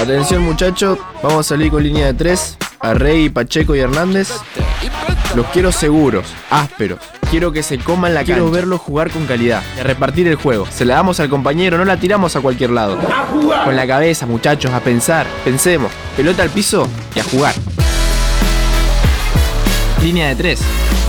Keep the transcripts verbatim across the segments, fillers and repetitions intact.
Atención muchachos, vamos a salir con línea de tres. A Rey, Pacheco y Hernández. Los quiero seguros, ásperos. Quiero que se coman la cancha. Quiero verlos jugar con calidad y a repartir el juego. Se la damos al compañero, no la tiramos a cualquier lado. Con la cabeza, muchachos, a pensar. Pensemos. Pelota al piso y a jugar. Línea de tres.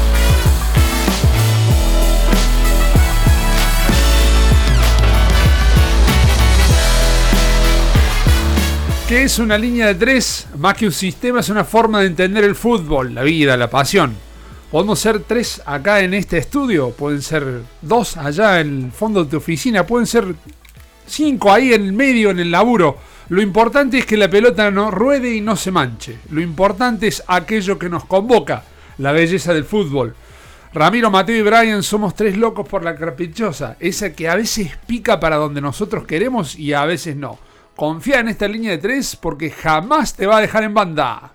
¿Qué es una línea de tres? Más que un sistema, es una forma de entender el fútbol, la vida, la pasión. Podemos ser tres acá en este estudio, pueden ser dos allá en el fondo de tu oficina, pueden ser cinco ahí en el medio, en el laburo. Lo importante es que la pelota no ruede y no se manche. Lo importante es aquello que nos convoca, la belleza del fútbol. Ramiro, Mateo y Brian somos tres locos por la caprichosa, esa que a veces pica para donde nosotros queremos y a veces no. Confía en esta línea de tres porque jamás te va a dejar en banda.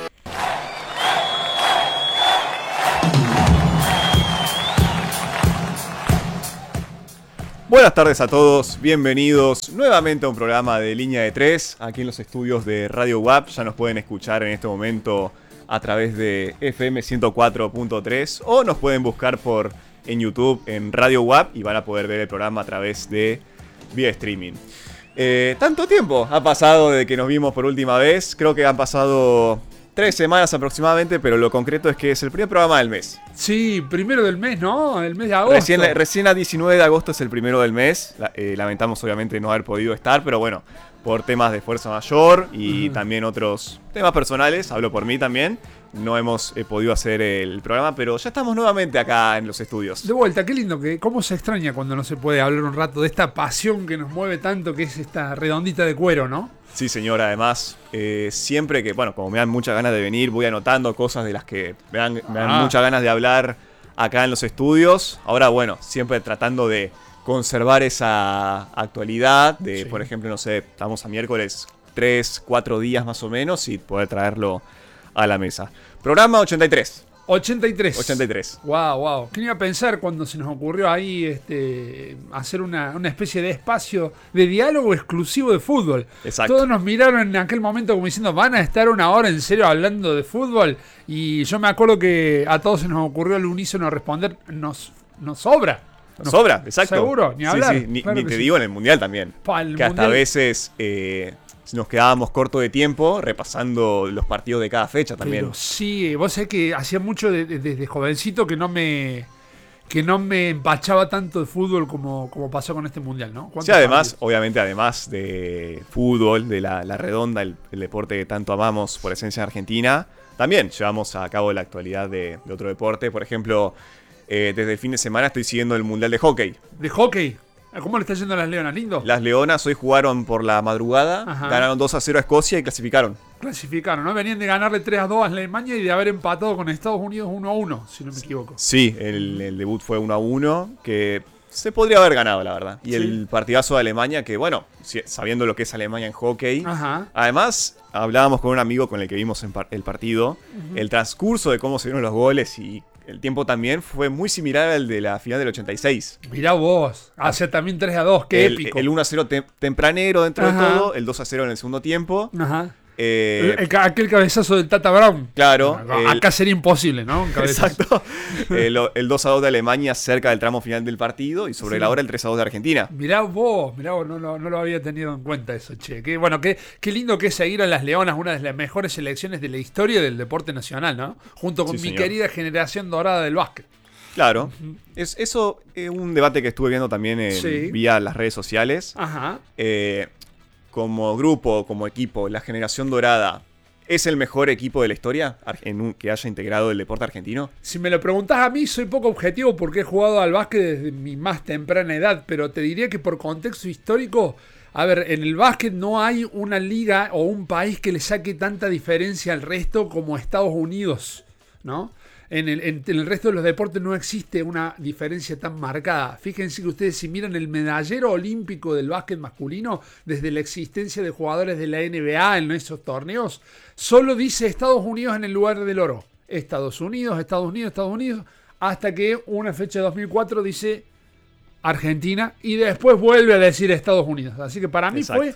Buenas tardes a todos, bienvenidos nuevamente a un programa de Línea de tres, aquí en los estudios de Radio W A P. Ya nos pueden escuchar en este momento a través de F M ciento cuatro punto tres o nos pueden buscar por en YouTube en Radio W A P y van a poder ver el programa a través de vía streaming. Eh, tanto tiempo ha pasado desde que nos vimos por última vez. Creo que han pasado tres semanas aproximadamente, pero lo concreto es que es el primer programa del mes. Sí, primero del mes, ¿no? El mes de agosto. Recién, recién a diecinueve de agosto es el primero del mes. Eh, lamentamos obviamente no haber podido estar, pero bueno, por temas de fuerza mayor y uh-huh. también otros temas personales, hablo por mí también. No hemos eh, podido hacer el programa, pero ya estamos nuevamente acá en los estudios. De vuelta, qué lindo, que cómo se extraña cuando no se puede hablar un rato de esta pasión que nos mueve tanto, que es esta redondita de cuero, ¿no? Sí, señora, además, eh, siempre que, bueno, como me dan muchas ganas de venir, voy anotando cosas de las que me dan, me dan ah. muchas ganas de hablar acá en los estudios. Ahora, bueno, siempre tratando de conservar esa actualidad, de, sí. por ejemplo, no sé, estamos a miércoles, tres, cuatro días más o menos, y poder traerlo a la mesa. Programa ochenta y tres. ochenta y tres. ochenta y tres. Wow, wow. ¿Quién iba a pensar cuando se nos ocurrió ahí este, hacer una, una especie de espacio de diálogo exclusivo de fútbol? Exacto. Todos nos miraron en aquel momento como diciendo, van a estar una hora en serio hablando de fútbol. Y yo me acuerdo que a todos se nos ocurrió al unísono responder, nos, nos sobra. Nos sobra, exacto. Seguro, ni hablar. Sí, sí. Ni, claro ni te sí. digo en el Mundial también. Pa, el que hasta mundial... a veces... Eh, nos quedábamos corto de tiempo repasando los partidos de cada fecha también. Pero sí, vos sabés que hacía mucho desde de, de jovencito que no me que no me empachaba tanto de fútbol como, como pasó con este mundial, ¿no? Sí, además, partidos? obviamente, además de fútbol, de la, la redonda, el, el deporte que tanto amamos por esencia en Argentina, también llevamos a cabo la actualidad de, de otro deporte. Por ejemplo, eh, desde el fin de semana estoy siguiendo el mundial de hockey. ¿De hockey? ¿Cómo le está yendo a las Leonas? ¿Lindo? Las Leonas hoy jugaron por la madrugada, Ajá. ganaron dos a cero a Escocia y clasificaron. Clasificaron, ¿no? Venían de ganarle tres a dos a Alemania y de haber empatado con Estados Unidos uno a uno, si no me equivoco. Sí, el, el debut fue uno a uno, que se podría haber ganado, la verdad. Y ¿Sí? el partidazo de Alemania, que bueno, sabiendo lo que es Alemania en hockey. Ajá. Además, hablábamos con un amigo con el que vimos en par- el partido, uh-huh. el transcurso de cómo se dieron los goles y... El tiempo también fue muy similar al de la final del ochenta y seis. Mirá vos, hace también tres a dos, qué el, épico. El uno a cero tem- tempranero dentro Ajá. de todo, el dos a cero en el segundo tiempo. Ajá. Eh, el, el, aquel cabezazo del Tata Brown. Claro. El, acá sería imposible, ¿no? Exacto. el, el dos a dos de Alemania cerca del tramo final del partido y sobre sí. la hora el tres a dos de Argentina. Mirá vos, mirá vos, no, no, no lo había tenido en cuenta eso, che. Qué, bueno, qué, qué lindo que es seguir a las Leonas, una de las mejores selecciones de la historia del deporte nacional, ¿no? Junto con sí, mi señor. querida generación dorada del básquet. Claro, uh-huh. es, eso es un debate que estuve viendo también en, sí. vía las redes sociales. Ajá. Eh, como grupo, como equipo, la generación dorada, ¿es el mejor equipo de la historia en un, que haya integrado el deporte argentino? Si me lo preguntás a mí, soy poco objetivo porque he jugado al básquet desde mi más temprana edad, pero te diría que por contexto histórico, a ver, en el básquet no hay una liga o un país que le saque tanta diferencia al resto como Estados Unidos, ¿no? En el, en, en el resto de los deportes no existe una diferencia tan marcada. Fíjense que ustedes si miran el medallero olímpico del básquet masculino, desde la existencia de jugadores de la N B A en esos torneos, solo dice Estados Unidos en el lugar del oro. Estados Unidos, Estados Unidos, Estados Unidos, hasta que una fecha de dos mil cuatro dice Argentina y después vuelve a decir Estados Unidos. Así que para mí Exacto. fue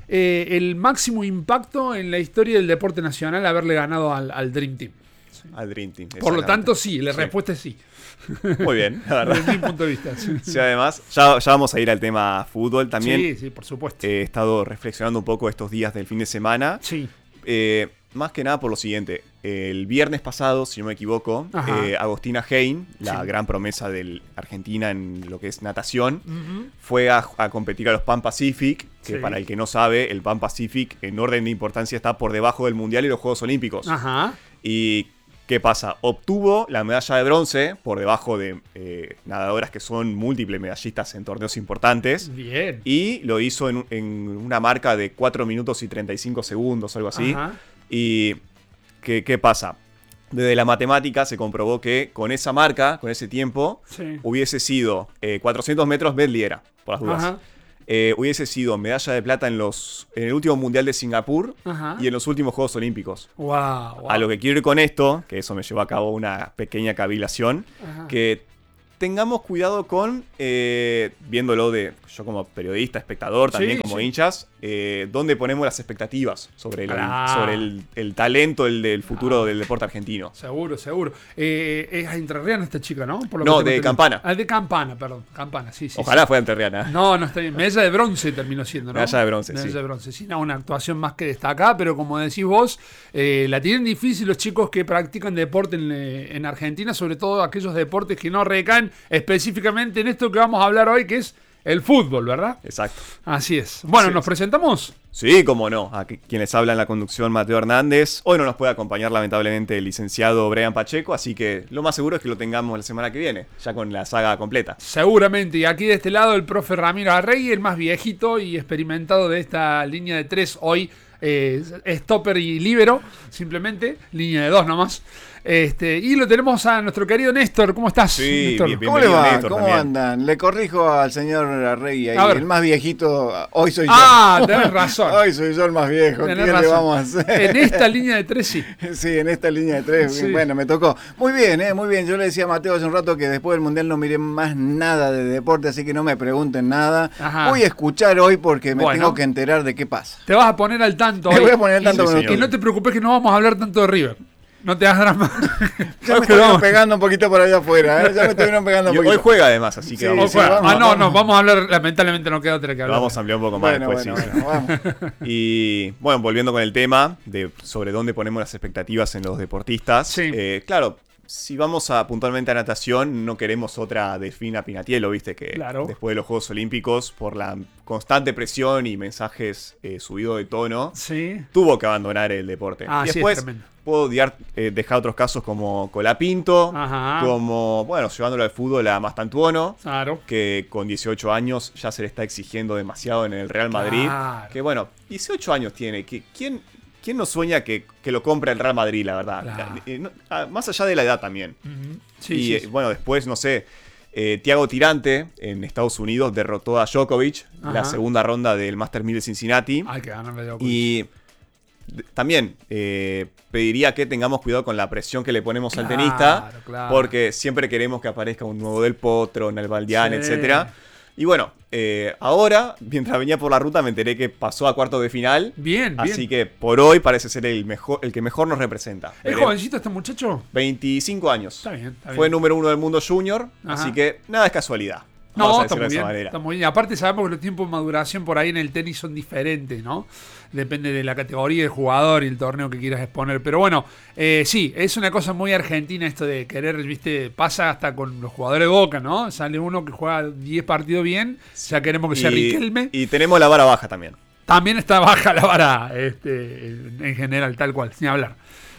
eh, el máximo impacto en la historia del deporte nacional haberle ganado al, al Dream Team. Sí. Al Dream Team. Por lo tanto, sí, la sí. respuesta es sí. Muy bien, la verdad. Desde mi punto de vista. Sí, sí además, ya, ya vamos a ir al tema fútbol también. Sí, sí, por supuesto. He estado reflexionando un poco estos días del fin de semana. Sí. Eh, más que nada por lo siguiente. El viernes pasado, si no me equivoco, eh, Agostina Hein, la sí. gran promesa de Argentina en lo que es natación, uh-huh. fue a, a competir a los Pan Pacific, que sí. para el que no sabe, el Pan Pacific en orden de importancia está por debajo del Mundial y los Juegos Olímpicos. Ajá. Y ¿qué pasa? Obtuvo la medalla de bronce por debajo de eh, nadadoras que son múltiples medallistas en torneos importantes. Bien. Y lo hizo en, en una marca de cuatro minutos y treinta y cinco segundos, algo así. Ajá. Y ¿qué, ¿qué pasa? Desde la matemática se comprobó que con esa marca, con ese tiempo, sí. hubiese sido eh, cuatrocientos metros medley era, por las dudas. Ajá. Eh, hubiese sido medalla de plata en los en el último Mundial de Singapur Ajá. y en los últimos Juegos Olímpicos. Wow, wow. A lo que quiero ir con esto, que eso me llevó a cabo una pequeña cavilación, Ajá. que tengamos cuidado con, eh, viéndolo de yo como periodista, espectador, también sí, como sí. hinchas, eh, dónde ponemos las expectativas sobre el, ah. sobre el, el talento el del futuro ah. del deporte argentino. Seguro, seguro. Eh, es entrerriana esta chica, ¿no? Por lo no, que de Campana. Ah, de Campana, perdón. Campana, sí, sí. Ojalá sí. fuera entrerriana. No, no está bien. Medalla de bronce terminó siendo, ¿no? Medalla de bronce, Medalla sí. de bronce, sí. No, una actuación más que destacada, pero como decís vos, eh, la tienen difícil los chicos que practican deporte en, en Argentina, sobre todo aquellos deportes que no recaen específicamente en esto que vamos a hablar hoy, que es el fútbol, ¿verdad? Exacto. Así es. Bueno, sí, ¿nos sí. presentamos? Sí, cómo no. A quienes hablan en la conducción, Mateo Hernández. Hoy no nos puede acompañar, lamentablemente, el licenciado Brian Pacheco, así que lo más seguro es que lo tengamos la semana que viene, ya con la saga completa. Seguramente. Y aquí de este lado el profe Ramiro Arregui, el más viejito y experimentado de esta línea de tres hoy. Eh, stopper y líbero, simplemente, línea de dos nomás. Este, y lo tenemos a nuestro querido Néstor. ¿Cómo estás, sí, Néstor? Bien, ¿Cómo le va? Néstor, ¿Cómo también. andan? Le corrijo al señor Arregui ahí. El más viejito, hoy soy yo. Ah, tenés razón. Hoy soy yo el más viejo. Tenés ¿Qué razón. le vamos a hacer? En esta línea de tres, sí. Sí, en esta línea de tres. Sí. Bueno, me tocó. Muy bien, eh, muy bien. Yo le decía a Mateo hace un rato que después del Mundial no miré más nada de deporte, así que no me pregunten nada. Ajá. Voy a escuchar hoy porque me bueno, tengo que enterar de qué pasa. Te vas a poner al tanto. Te hoy. voy a poner al tanto. Sí, y, y no te preocupes que no vamos a hablar tanto de River. No te das drama. Ya me estuvieron pegando un poquito por allá afuera, ¿eh? Ya me estuvieron pegando un Y poquito. hoy juega además, así que Sí, vamos, sí, a, vamos, ah, no, vamos. no, vamos a hablar, lamentablemente no queda otra que hablar. vamos a ampliar un poco más Bueno, después. bueno, sí. bueno, vamos. Y bueno, volviendo con el tema de sobre dónde ponemos las expectativas en los deportistas. Sí. Eh, claro, si vamos a puntualmente a natación, no queremos otra Delfina Pinatiello, viste, que Claro. después de los Juegos Olímpicos, por la constante presión y mensajes eh, subidos de tono, Sí. tuvo que abandonar el deporte. Ah, y sí, después es tremendo. puedo diar- eh, dejar otros casos como Colapinto, Ajá. como, bueno, llevándolo al fútbol a Mastantuono, Claro. que con dieciocho años ya se le está exigiendo demasiado en el Real Madrid. Claro. Que bueno, dieciocho años tiene. Que, ¿quién, ¿Quién no sueña que, que lo compre el Real Madrid, la verdad? Claro. Eh, no, ah, más allá de la edad también. Ujú. Sí, y sí, eh, sí. bueno, después, no sé, eh, Thiago Tirante en Estados Unidos derrotó a Djokovic en la Ajá. segunda ronda del Master mil de Cincinnati. Hay que ganarle de Djokovic. Y d- también eh, pediría que tengamos cuidado con la presión que le ponemos al Claro, tenista, claro. porque siempre queremos que aparezca un nuevo Del Potro, Nalbandián, Sí. etcétera. Y bueno, eh, ahora, mientras venía por la ruta, me enteré que pasó a cuartos de final. Bien, bien. Así que por hoy parece ser el mejor, el que mejor nos representa. ¿Es Veremos. jovencito este muchacho? veinticinco años. Está bien, está bien. Fue número uno del mundo junior, Ajá. así que nada es casualidad. Vamos No, a está decirlo muy, de esa bien, manera. está muy bien. Aparte sabemos que los tiempos de maduración por ahí en el tenis son diferentes, ¿no? Depende de la categoría del jugador y el torneo que quieras exponer. Pero bueno, eh, sí, es una cosa muy argentina esto de querer, viste, pasa hasta con los jugadores de Boca, ¿no? Sale uno que juega diez partidos bien, ya queremos que sea Riquelme. Y tenemos la vara baja también. También está baja la vara este, en general, tal cual, sin hablar.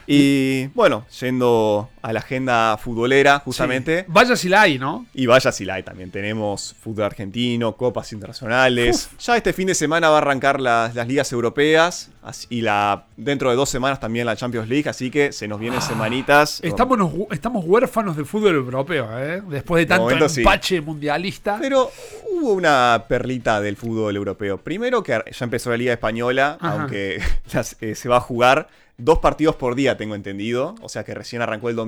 Y bueno, yendo a la agenda futbolera, justamente. Sí. Vaya si la hay, ¿no? Y vaya si la hay también. Tenemos fútbol argentino, copas internacionales. Uf. Ya este fin de semana va a arrancar las, las ligas europeas. Así, y la dentro de dos semanas también la Champions League. Así que se nos vienen ah, semanitas. Estamos, nos, estamos huérfanos del fútbol europeo, ¿eh? Después de tanto momento, empache sí. mundialista. Pero hubo una perlita del fútbol europeo. Primero que ya empezó la Liga Española, Ajá. aunque las, eh, se va a jugar dos partidos por día, tengo entendido. O sea que recién arrancó el domingo.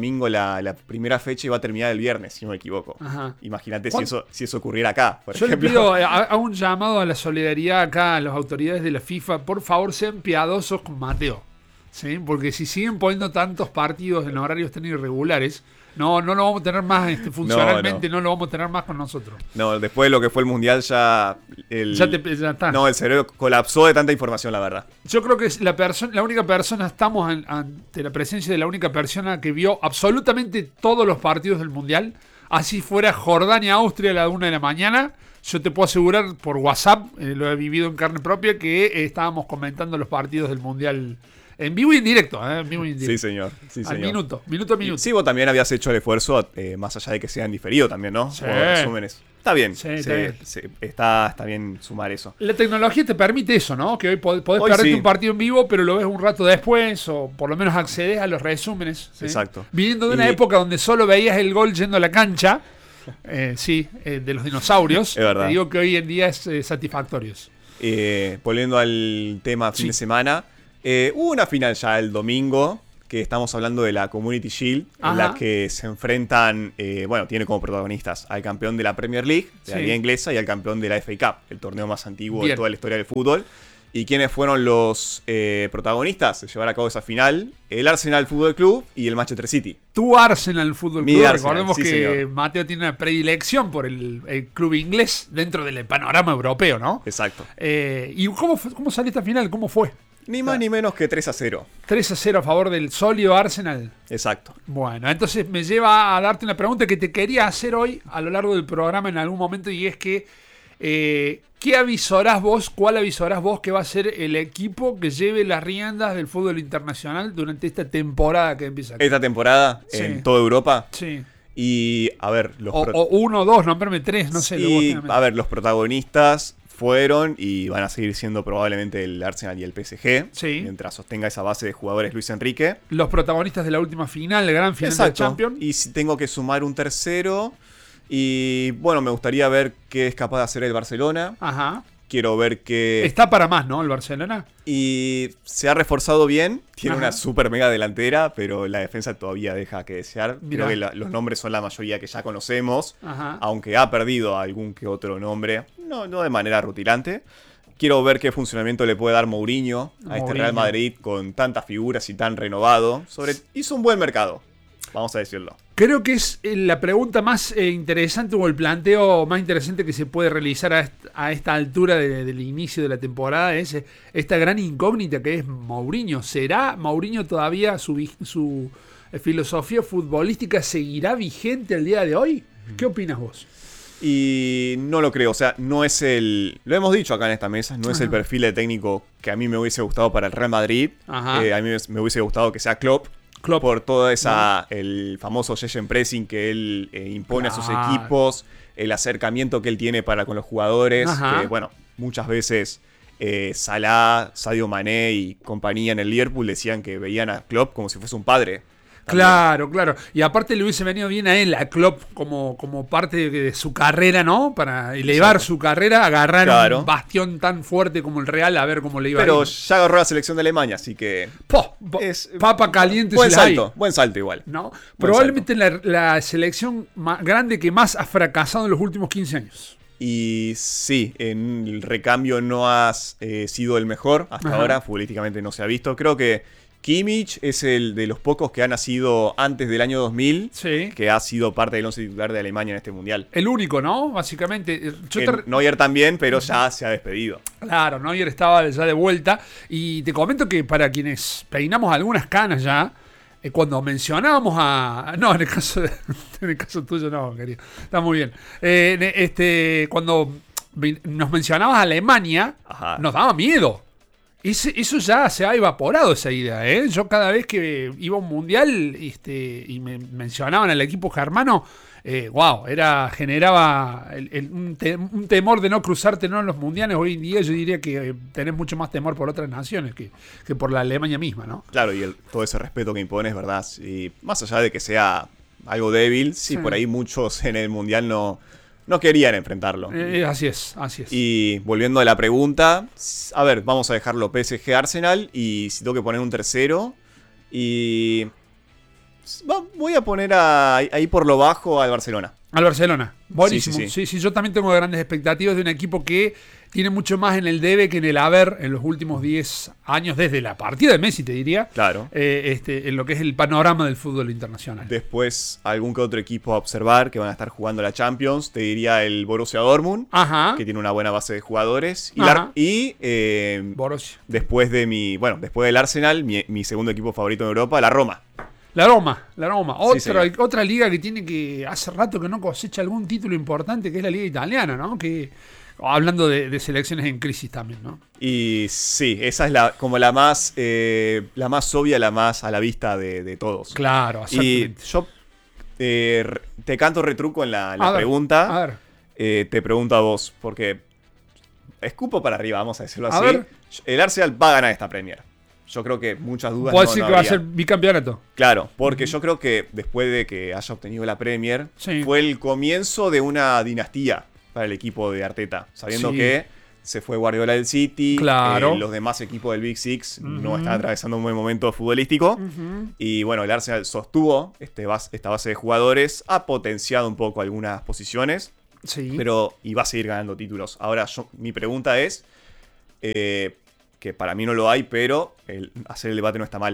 domingo la, la primera fecha y va a terminar el viernes, si no me equivoco. Imagínate si eso, si eso ocurriera acá, por Yo ejemplo. le pido, hago un llamado a la solidaridad acá a las autoridades de la FIFA. Por favor, sean piadosos con Mateo. ¿Sí? Porque si siguen poniendo tantos partidos en horarios tan irregulares, no, no lo vamos a tener más este, funcionalmente, no, no. no lo vamos a tener más con nosotros. No, después de lo que fue el Mundial ya... El, ya, te, ya está. No, el cerebro colapsó de tanta información, la verdad. Yo creo que es la, perso- la única persona, estamos an- ante la presencia de la única persona que vio absolutamente todos los partidos del Mundial. Así fuera Jordania-Austria a la una de la mañana. Yo te puedo asegurar por WhatsApp, eh, lo he vivido en carne propia, que eh, estábamos comentando los partidos del Mundial en vivo y en directo. ¿eh? En vivo y en directo. Sí, señor. Sí, Al señor. minuto, minuto a minuto. Sí, vos también habías hecho el esfuerzo, eh, más allá de que sean diferido también, ¿no? Sí. O resúmenes. Está bien. Sí, está se, bien. Se, está, está bien sumar eso. La tecnología te permite eso, ¿no? Que hoy podés, podés Hoy perderte sí. un partido en vivo, pero lo ves un rato después, o por lo menos accedes a los resúmenes. ¿sí? Exacto. Viniendo de una Y- época donde solo veías el gol yendo a la cancha, eh, sí, eh, de los dinosaurios, Es verdad. te digo que hoy en día es eh, satisfactorio. Eh, volviendo al tema fin Sí. de semana, eh, hubo una final ya el domingo, que estamos hablando de la Community Shield, Ajá. en la que se enfrentan, eh, bueno, tiene como protagonistas al campeón de la Premier League, de la Sí. Liga Inglesa, y al campeón de la F A Cup, el torneo más antiguo Bien. de toda la historia del fútbol. ¿Y quiénes fueron los eh, protagonistas de llevar a cabo esa final? El Arsenal Fútbol Club y el Manchester City. Tu Arsenal Fútbol Mi Club, Arsenal, recordemos sí, que señor. Mateo tiene una predilección por el, el club inglés dentro del panorama europeo, ¿no? Exacto. Eh, ¿Y cómo, fue- cómo salió esta final? ¿Cómo fue? Ni más ni menos que tres a cero. tres a cero a favor del sólido Arsenal. Exacto. Bueno, entonces me lleva a darte una pregunta que te quería hacer hoy a lo largo del programa en algún momento, y es que eh, ¿qué avisorás vos, cuál avisorás vos que va a ser el equipo que lleve las riendas del fútbol internacional durante esta temporada que empieza aquí? Esta temporada Sí. en toda Europa. Sí. Y, a ver, los O, pro- o uno, dos, nombrarme tres, no sé. Sí, lo vos tenés. a ver, los protagonistas fueron y van a seguir siendo probablemente el Arsenal y el P S G. Sí. Mientras sostenga esa base de jugadores Luis Enrique. Los protagonistas de la última final, la gran final Exacto. del Champions. Y si tengo que sumar un tercero. Y bueno, me gustaría ver qué es capaz de hacer el Barcelona. Ajá. Quiero ver qué... Está para más, ¿no? El Barcelona. Y se ha reforzado bien. Tiene Ajá. una super mega delantera, pero la defensa todavía deja que desear. Mirá. Creo que la- los nombres son la mayoría que ya conocemos. Ajá. Aunque ha perdido algún que otro nombre. No, no de manera rutilante. Quiero ver qué funcionamiento le puede dar Mourinho a este Mourinho. Real Madrid con tantas figuras y tan renovado. Sobre, hizo un buen mercado, vamos a decirlo. Creo que es eh, la pregunta más eh, interesante o el planteo más interesante que se puede realizar a, est- a esta altura de- del inicio de la temporada. Es eh, esta gran incógnita que es Mourinho. ¿Será Mourinho todavía su, vi- su eh, filosofía futbolística seguirá vigente al día de hoy? ¿Qué opinas vos? Y no lo creo, o sea, no es el... Lo hemos dicho acá en esta mesa, no es Ajá. el perfil de técnico que a mí me hubiese gustado para el Real Madrid. Ajá. Eh, a mí me hubiese gustado que sea Klopp. Klopp. Por toda esa... El famoso Pressing que él eh, impone a sus Claro. equipos. El acercamiento que él tiene para con los jugadores. Ajá. Que, bueno, muchas veces eh, Salah, Sadio Mané y compañía en el Liverpool decían que veían a Klopp como si fuese un padre. También. Claro, claro. Y aparte le hubiese venido bien a él, a Klopp, como, como parte de, de su carrera, ¿no? Para elevar Exacto. su carrera, agarrar Claro. un bastión tan fuerte como el Real, a ver cómo le iba Pero a ir. ya agarró la selección de Alemania, así que... Po, po, es- papa caliente Buen se la hay, salto, buen salto igual. ¿no? Probablemente la, la selección más grande que más ha fracasado en los últimos quince años. Y sí, en el recambio no ha eh, sido el mejor hasta Ajá. ahora, futbolísticamente no se ha visto. Creo que Kimmich es el de los pocos que ha nacido antes del año dos mil, Sí. que ha sido parte del once titular de Alemania en este mundial. El único, ¿no? Básicamente. Yo Que te- Neuer también, pero ya se ha despedido. Claro, Neuer estaba ya de vuelta. Y te comento que para quienes peinamos algunas canas ya, eh, cuando mencionábamos a. No, en el caso de- en el caso tuyo no, querido. Está muy bien. Eh, ne- este, cuando vi- nos mencionabas a Alemania, Ajá. nos daba miedo. Ese- eso ya se ha evaporado, esa idea, ¿eh? Yo cada vez que iba a un mundial este, y me mencionaban al equipo germano, eh, wow, era, generaba el- el- un, te- un temor de no cruzarte, ¿no? En los mundiales. Hoy en día yo diría que eh, tenés mucho más temor por otras naciones que, que por la Alemania misma, ¿no? Claro, y el- todo ese respeto que impones, ¿verdad? Y más allá de que sea algo débil, sí, Sí. por ahí muchos en el mundial no, no querían enfrentarlo. Eh, así es, así es. Y volviendo a la pregunta, a ver, vamos a dejarlo P S G Arsenal y si tengo que poner un tercero y Va, voy a poner a- ahí por lo bajo al Barcelona. Al Barcelona. Buenísimo. Sí Sí, sí, sí. sí. sí, yo también tengo grandes expectativas de un equipo que tiene mucho más en el debe que en el haber en los últimos diez años, desde la partida de Messi, te diría. Claro. eh, este, en lo que es el panorama del fútbol internacional. Después, algún que otro equipo a observar que van a estar jugando la Champions. Te diría el Borussia Dortmund, Ajá. que tiene una buena base de jugadores. Y, Ajá. la- y, eh, Borussia. después de mi, bueno, después del Arsenal, mi, mi segundo equipo favorito en Europa, la Roma. La Roma, la Roma. Sí, Otra, señor. otra liga que tiene que hace rato que no cosecha algún título importante, que es la liga italiana, ¿no? Que hablando de, de selecciones en crisis también, ¿no? Y sí, esa es la como la más eh, la más obvia, la más a la vista de, de todos. Claro, Y exactamente. yo eh, re- te canto retruco en la, en la A ver, pregunta. A ver, Eh, te pregunto a vos, porque escupo para arriba, vamos a decirlo A así. ver. El Arsenal va a ganar esta Premier. Yo creo que muchas dudas puedo no, decir no que va a habría. ser bicampeonato. Claro, porque yo creo que después de que haya obtenido la Premier, Sí. fue el comienzo de una dinastía para el equipo de Arteta. Sabiendo Sí. que se fue Guardiola del City, Claro. eh, los demás equipos del Big Six no están atravesando un buen momento futbolístico. Y bueno, el Arsenal sostuvo este bas- esta base de jugadores, ha potenciado un poco algunas posiciones, Sí. pero y va a seguir ganando títulos. Ahora, yo, mi pregunta es, eh, que para mí no lo hay, pero el, hacer el debate no está mal.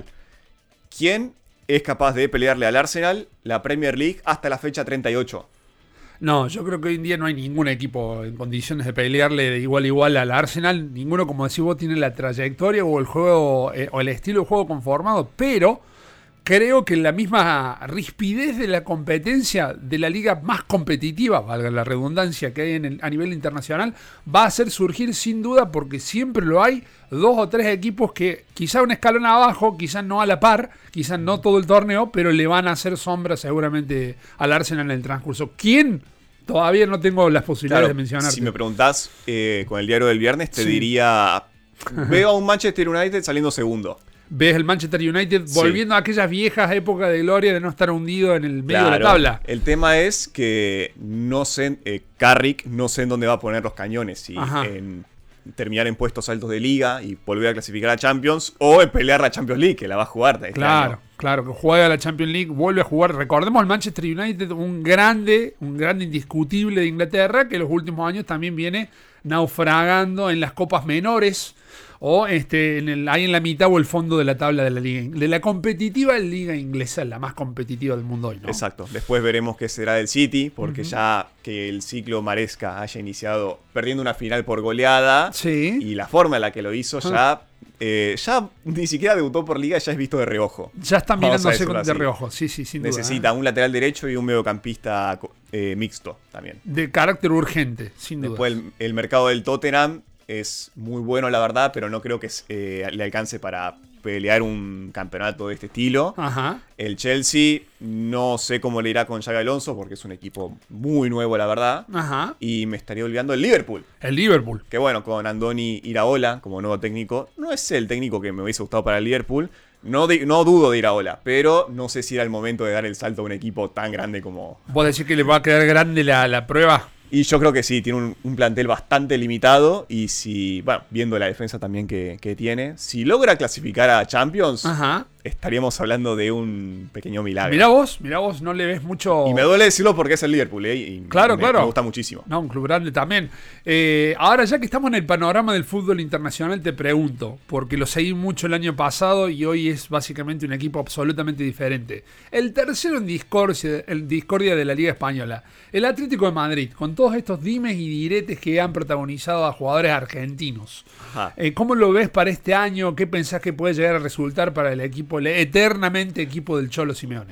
¿Quién es capaz de pelearle al Arsenal la Premier League hasta la fecha treinta y ocho? No, yo creo que hoy en día no hay ningún equipo en condiciones de pelearle de igual a igual al Arsenal. Ninguno, como decís vos, tiene la trayectoria o el juego eh, o el estilo de juego conformado, pero creo que la misma rispidez de la competencia de la liga más competitiva, valga la redundancia, que hay en el- a nivel internacional, va a hacer surgir sin duda, porque siempre lo hay, dos o tres equipos que quizá un escalón abajo, quizás no a la par, quizás no todo el torneo, pero le van a hacer sombra seguramente al Arsenal en el transcurso. ¿Quién? Todavía no tengo las posibilidades Claro, de mencionar. si me preguntás eh, con el diario del viernes, te Sí. diría, veo a un Manchester United saliendo segundo. Ves el Manchester United Sí. volviendo a aquellas viejas épocas de gloria de no estar hundido en el medio de la Claro, tabla. el tema es que no sé, eh, Carrick no sé en dónde va a poner los cañones, si Ajá. en terminar en puestos altos de liga y volver a clasificar a Champions, o en pelear la Champions League, que la va a jugar este Claro, año. claro, que juega la Champions League, vuelve a jugar. Recordemos al Manchester United, un grande, un grande indiscutible de Inglaterra, que en los últimos años también viene naufragando en las copas menores o este, en el, ahí en la mitad o el fondo de la tabla de la liga, de la competitiva liga inglesa, la más competitiva del mundo hoy, ¿no? Exacto. Después veremos qué será del City, porque ya que el ciclo Maresca haya iniciado perdiendo una final por goleada, Sí. y la forma en la que lo hizo, ya, eh, ya ni siquiera debutó por liga, ya es visto de reojo. Ya están Vamos a mirándose decirlo con, de así. reojo, sí, sí, sin Necesita duda. ¿eh? un lateral derecho y un mediocampista eh, mixto también. De carácter urgente, sin duda. Después el, el mercado del Tottenham es muy bueno, la verdad, pero no creo que eh, le alcance para pelear un campeonato de este estilo. Ajá. El Chelsea, no sé cómo le irá con Xabi Alonso, porque es un equipo muy nuevo, la verdad. Ajá. Y me estaría olvidando el Liverpool. El Liverpool. Que bueno, con Andoni Iraola como nuevo técnico, no es el técnico que me hubiese gustado para el Liverpool. No, de- no dudo de Iraola, pero no sé si era el momento de dar el salto a un equipo tan grande como... ¿Vos decís que le va a quedar grande la, la prueba? Y yo creo que sí, tiene un, un plantel bastante limitado y si, bueno, viendo la defensa también que, que tiene, si logra clasificar a Champions, Ajá. estaríamos hablando de un pequeño milagro. Mirá vos, mirá vos, no le ves mucho... Y me duele decirlo porque es el Liverpool, ¿eh? Y Claro, me, claro. me gusta muchísimo. No, un club grande también. Eh, ahora, ya que estamos en el panorama del fútbol internacional, te pregunto, porque lo seguí mucho el año pasado y hoy es básicamente un equipo absolutamente diferente. El tercero en discordia, en discordia de la Liga Española, el Atlético de Madrid, con todos estos dimes y diretes que han protagonizado a jugadores argentinos. Ajá. Eh, ¿Cómo lo ves para este año? ¿Qué pensás que puede llegar a resultar para el equipo, el eternamente equipo del Cholo Simeone?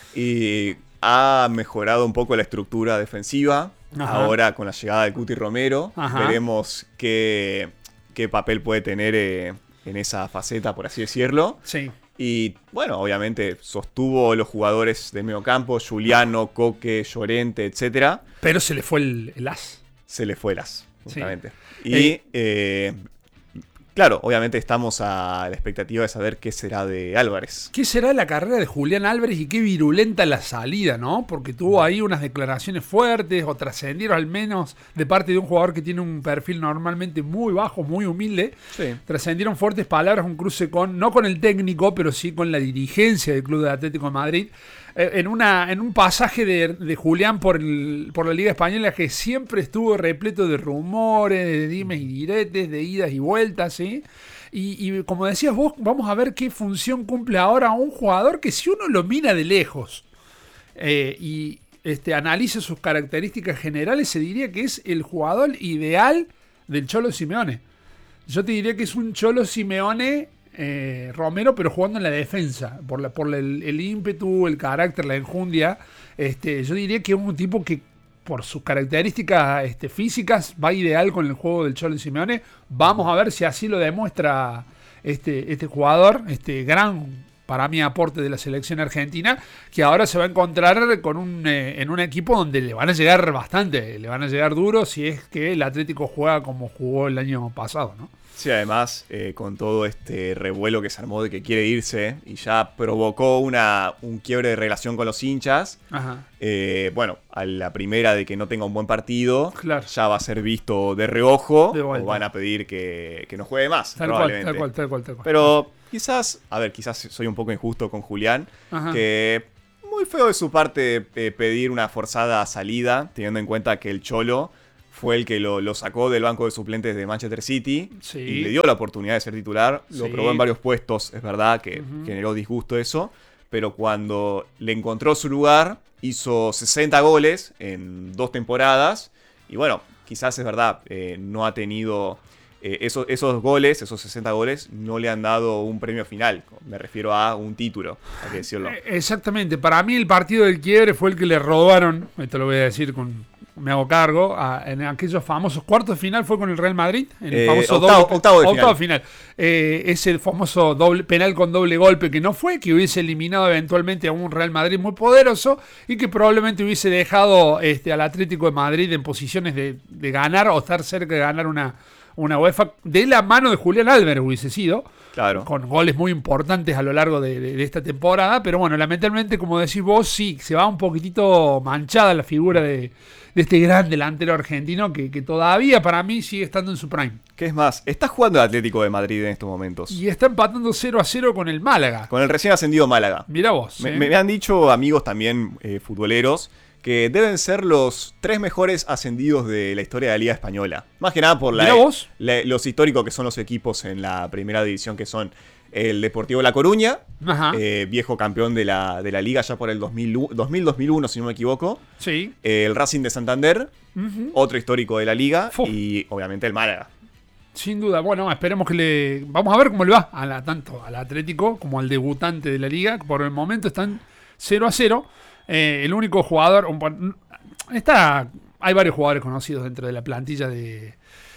Y ha mejorado un poco la estructura defensiva. Ajá. Ahora con la llegada de Cuti Romero, Ajá. veremos qué, qué papel puede tener eh, en esa faceta, por así decirlo. Sí. Y bueno, obviamente sostuvo los jugadores del mediocampo, Juliano, Coque, Llorente, etcétera. Pero se le fue el, el as. Se le fue las, Sí. justamente. Eh, Y eh, Claro, obviamente estamos a la expectativa de saber qué será de Álvarez. ¿Qué será la carrera de Julián Álvarez y qué virulenta la salida, ¿no? Porque tuvo ahí unas declaraciones fuertes o trascendieron al menos de parte de un jugador que tiene un perfil normalmente muy bajo, muy humilde. Sí. Trascendieron fuertes palabras, un cruce con, no con el técnico, pero sí con la dirigencia del Club de Atlético de Madrid. Eh, en, una, en un pasaje de, de Julián por, el, por la Liga Española que siempre estuvo repleto de rumores, de dimes y diretes, de idas y vueltas, ¿sí? Y, y como decías vos, vamos a ver qué función cumple ahora un jugador que si uno lo mira de lejos eh, y este, analiza sus características generales, se diría que es el jugador ideal del Cholo Simeone. Yo te diría que es un Cholo Simeone eh, Romero, pero jugando en la defensa, por, la, por la, el, el ímpetu, el carácter, la enjundia. Este, yo diría que es un tipo que por sus características este, físicas va ideal con el juego del Cholo Simeone. Vamos a ver si así lo demuestra este, este jugador, este gran, para mí, aporte de la selección argentina, que ahora se va a encontrar con un, eh, en un equipo donde le van a llegar bastante, le van a llegar duro si es que el Atlético juega como jugó el año pasado, ¿no? Sí, además, eh, con todo este revuelo que se armó de que quiere irse y ya provocó una, un quiebre de relación con los hinchas, Ajá. Eh, bueno, a la primera de que no tenga un buen partido, Claro. ya va a ser visto de reojo De o vuelta. van a pedir que, que no juegue más, Tal cual, probablemente. tal cual, tal cual, tal cual. Pero quizás, a ver, quizás soy un poco injusto con Julián, Ajá. que muy feo de su parte eh, pedir una forzada salida, teniendo en cuenta que el Cholo fue el que lo, lo sacó del banco de suplentes de Manchester City Sí. y le dio la oportunidad de ser titular. Lo Sí. probó en varios puestos, es verdad que Ujú. generó disgusto eso, pero cuando le encontró su lugar, hizo sesenta goles en dos temporadas y bueno, quizás es verdad, eh, no ha tenido... Eh, esos, esos goles, esos sesenta goles, no le han dado un premio final. Me refiero a un título, hay que decirlo. Eh, Exactamente. Para mí el partido del quiebre fue el que le robaron, esto lo voy a decir con... me hago cargo, a, en aquellos famosos cuartos de final fue con el Real Madrid, en el Eh, famoso octavo- doble, octavo de octavo final. final. Eh, ese famoso doble penal con doble golpe que no fue, que hubiese eliminado eventualmente a un Real Madrid muy poderoso y que probablemente hubiese dejado este, al Atlético de Madrid en posiciones de, de ganar o estar cerca de ganar una, una UEFA de la mano de Julián Álvarez hubiese sido. Claro. Con goles muy importantes a lo largo de, de, de esta temporada, pero bueno, lamentablemente, como decís vos, sí, se va un poquitito manchada la figura de, de este gran delantero argentino que, que todavía para mí sigue estando en su prime. ¿Qué es más? Está jugando el Atlético de Madrid en estos momentos. Y está empatando cero a cero con el Málaga. Con el recién ascendido Málaga. Mirá vos. Me, eh. me han dicho amigos también eh, futboleros que deben ser los tres mejores ascendidos de la historia de la Liga Española. Más que nada por la, Mirá vos. la- los históricos que son los equipos en la primera división, que son el Deportivo La Coruña, Ajá. eh, viejo campeón de la, de la Liga ya por el dos mil, dos mil dos mil uno, si no me equivoco. Sí. El Racing de Santander, Ujú. otro histórico de la Liga, Fu. y obviamente el Málaga. Sin duda. Bueno, esperemos que le... Vamos a ver cómo le va a la, tanto al Atlético como al debutante de la Liga. Por el momento están cero a cero. Eh, el único jugador... un- está, hay varios jugadores conocidos dentro de la plantilla de,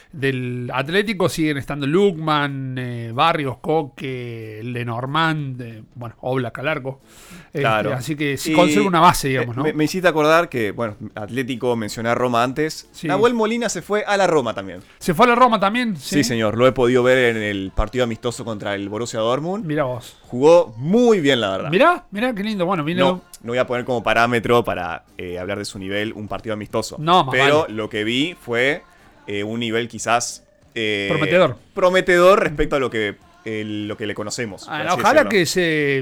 del Atlético. Siguen estando Lukman, eh, Barrios, Coque, Lenormand, eh, bueno, Oblak al arco. Este, Claro. así que sí, Y, conserva una base, digamos, eh, ¿no? Me, me hiciste acordar que, bueno, Atlético, mencioné a Roma antes. Sí. Nahuel Molina se fue a la Roma también. ¿Se fue a la Roma también? Sí. señor. Lo he podido ver en el partido amistoso contra el Borussia Dortmund. Mirá vos. Jugó muy bien, la verdad. Mirá, mirá qué lindo. Bueno, vino... No, no voy a poner como parámetro para eh, hablar de su nivel un partido amistoso. No, más Pero vale. lo que vi fue eh, un nivel quizás... eh, Prometedor. Prometedor respecto a lo que, eh, lo que le conocemos. por Ah, así ojalá decirlo. que se,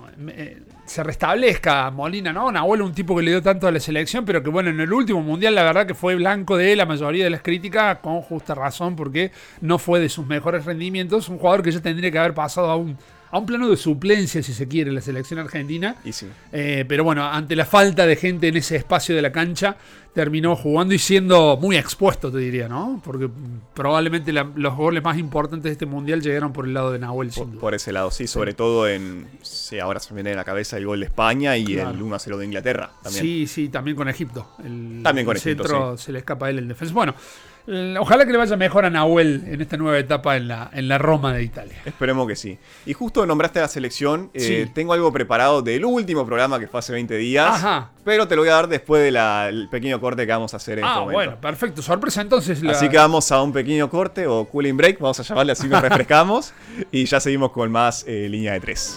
eh, se restablezca Molina, ¿no? Nahuel, un tipo que le dio tanto a la selección, pero que bueno, en el último mundial la verdad que fue blanco de la mayoría de las críticas, con justa razón, porque no fue de sus mejores rendimientos. Un jugador que ya tendría que haber pasado a un, a un plano de suplencia, si se quiere, en la selección argentina. Y sí. Eh, pero bueno, ante la falta de gente en ese espacio de la cancha, terminó jugando y siendo muy expuesto, te diría, ¿no? Porque mm, probablemente la- los goles más importantes de este mundial llegaron por el lado de Nahuel, sin Por, duda. por ese lado, sí, sobre todo en. Sí, ahora se me viene a la cabeza el gol de España y Claro. el uno a cero de Inglaterra también. Sí, sí, también con Egipto. El, También con el Egipto, centro se le escapa a él el defensa. Bueno, Ojalá que le vaya mejor a Nahuel en esta nueva etapa en la, en la Roma de Italia. Esperemos que sí. Y justo nombraste a la selección, eh, Sí. tengo algo preparado del último programa que fue hace veinte días, Ajá. pero te lo voy a dar después del pequeño corte que vamos a hacer en Ah, este momento. bueno, perfecto. Sorpresa entonces. La... Así que vamos a un pequeño corte o cooling break, vamos a llamarle así, nos refrescamos y ya seguimos con más eh, Línea de Tres.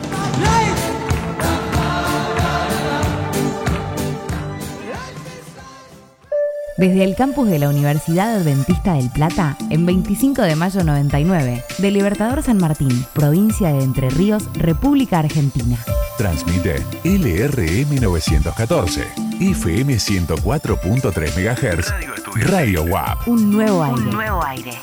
Desde el campus de la Universidad Adventista del Plata, en veinticinco de mayo noventa y nueve, de Libertador San Martín, provincia de Entre Ríos, República Argentina. Transmite L R M novecientos catorce, F M ciento cuatro punto tres megahertz, Radio W A P. Un nuevo aire. Un nuevo aire.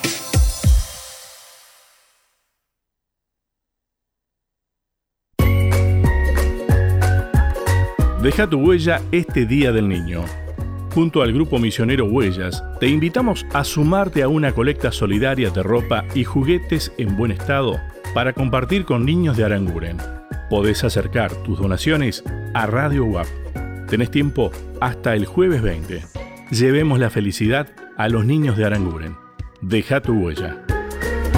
Deja tu huella este Día del Niño. Junto al Grupo Misionero Huellas, te invitamos a sumarte a una colecta solidaria de ropa y juguetes en buen estado para compartir con niños de Aranguren. Podés acercar tus donaciones a Radio W A P. Tenés tiempo hasta el jueves veinte. Llevemos la felicidad a los niños de Aranguren. Deja tu huella.